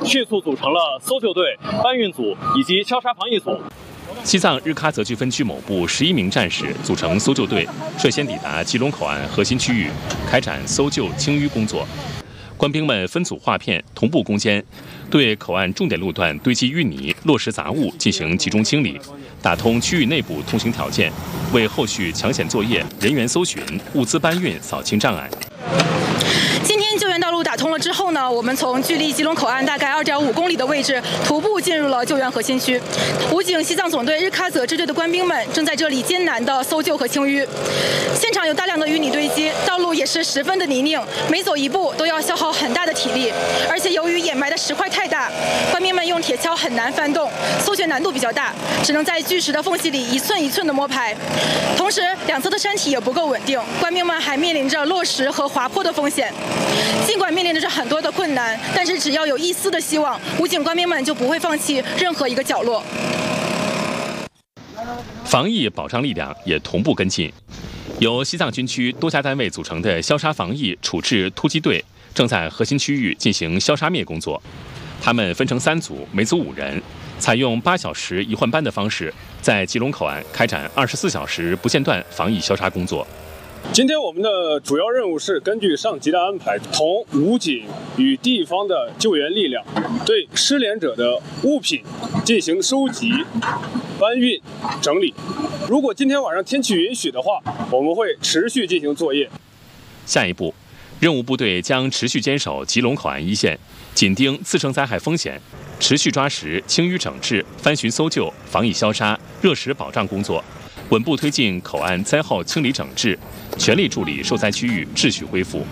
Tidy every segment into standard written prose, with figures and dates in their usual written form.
迅速组成了搜救队、搬运组以及消杀防疫组。 西藏日喀则区分区某部11名战士组成搜救队，率先抵达吉隆口岸核心区域，开展搜救清淤工作。官兵们分组划片，同步攻坚，对口岸重点路段堆积淤泥、落石杂物进行集中清理，打通区域内部通行条件，为后续抢险作业、人员搜寻、物资搬运扫清障碍。 今天救援道路打通了之后呢，我们从距离吉隆口岸大概2.5公里的位置徒步进入了救援核心区。武警西藏总队日喀则支队的官兵们正在这里艰难的搜救和清淤。现场有大量的淤泥堆积，道路也是十分的泥泞，每走一步都要消耗很大的体力。而且由于掩埋的石块太大，官兵们用铁锹很难翻动，搜寻难度比较大，只能在巨石的缝隙里一寸一寸的摸排。同时，两侧的山体也不够稳定，官兵们还面临着落石和滑坡的风险。尽管面临着很多的困难，但是只要有一丝的希望，武警官兵们就不会放弃任何一个角落。 防疫保障力量也同步跟进，由西藏军区多家单位组成的消杀防疫处置突击队正在核心区域进行消杀灭工作。他们分成3组，每组5人，采用8小时一换班的方式，在吉隆口岸开展24小时不间断防疫消杀工作。 今天我们的主要任务是根据上级的安排，同武警与地方的救援力量，对失联者的物品进行收集、搬运、整理。如果今天晚上天气允许的话，我们会持续进行作业。 下一步，任务部队将持续坚守吉隆口岸一线，紧盯次生灾害风险，持续抓实清淤整治、翻寻搜救、防疫消杀、热石保障工作，稳步推进口岸灾后清理整治，全力助力受灾区域秩序恢复。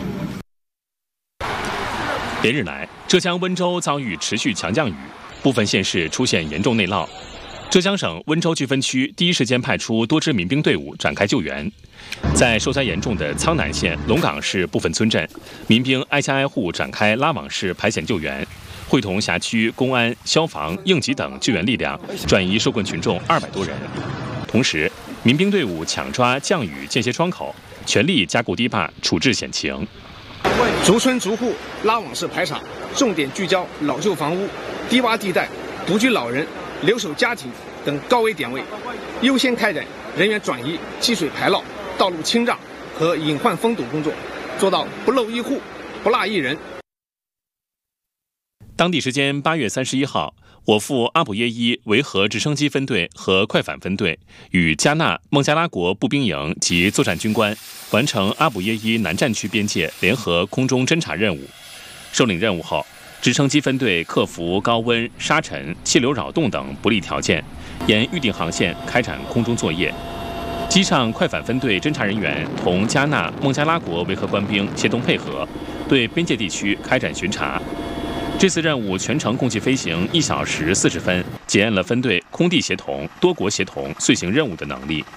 连日来，浙江温州遭遇持续强降雨，部分县市出现严重内涝。浙江省温州区分区第一时间派出多支民兵队伍展开救援。在受灾严重的苍南县龙岗市部分村镇，民兵挨家挨户展开拉网式排险救援，会同辖区公安、消防、应急等救援力量，转移受困群众200多人。同时，民兵队伍抢抓降雨间歇窗口，全力加固堤坝，处置险情。 逐村逐户拉网式排查，重点聚焦老旧房屋、低洼地带、独居老人、留守家庭等高危点位，优先开展人员转移、积水排涝、道路清障和隐患封堵工作，做到不漏一户、不落一人。 当地时间8月31号，我赴阿卜耶伊维和直升机分队和快反分队与加纳、孟加拉国步兵营及作战军官完成阿卜耶伊南战区边界联合空中侦察任务。受领任务后，直升机分队克服高温、沙尘、气流扰动等不利条件，沿预定航线开展空中作业。机上快反分队侦察人员同加纳、孟加拉国维和官兵协同配合，对边界地区开展巡查。这次任务全程共计飞行1小时40分，检验了分队空地协同、多国协同遂行任务的能力。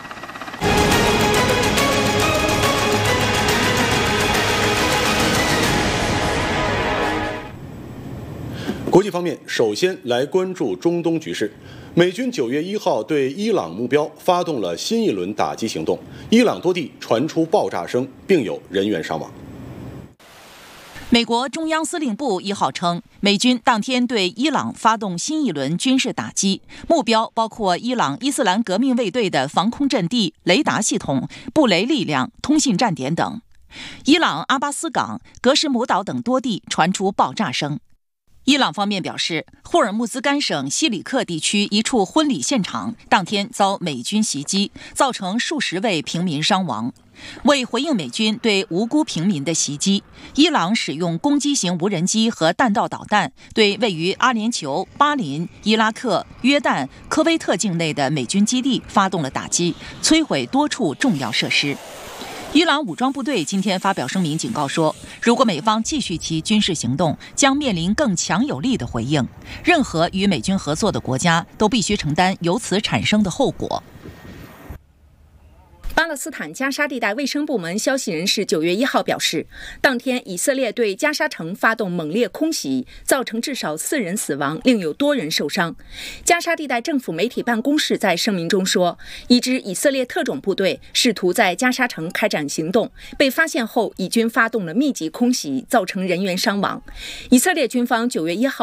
国际方面，首先来关注中东局势。美军9月1号对伊朗目标发动了新一轮打击行动，伊朗多地传出爆炸声，并有人员伤亡。 美国中央司令部1号称，美军当天对伊朗发动新一轮军事打击，目标包括伊朗伊斯兰革命卫队的防空阵地、雷达系统、布雷力量、通信站点等。伊朗阿巴斯港、格什姆岛等多地传出爆炸声。伊朗方面表示，霍尔木兹干省西里克地区一处婚礼现场当天遭美军袭击，造成数十位平民伤亡。为回应美军对无辜平民的袭击，伊朗使用攻击型无人机和弹道导弹对位于阿联酋、巴林、伊拉克、约旦、科威特境内的美军基地发动了打击，摧毁多处重要设施。伊朗武装部队今天发表声明警告说，如果美方继续其军事行动，将面临更强有力的回应。任何与美军合作的国家都必须承担由此产生的后果。 巴勒斯坦加沙地带卫生部门消息人士9月1号表示，当天以色列对加沙城发动猛烈空袭，造成至少4人死亡，另有多人受伤。加沙地带政府媒体办公室在声明中说，一支以色列特种部队试图在加沙城开展行动，被发现后，以军发动了密集空袭，造成人员伤亡。以色列军方9月1号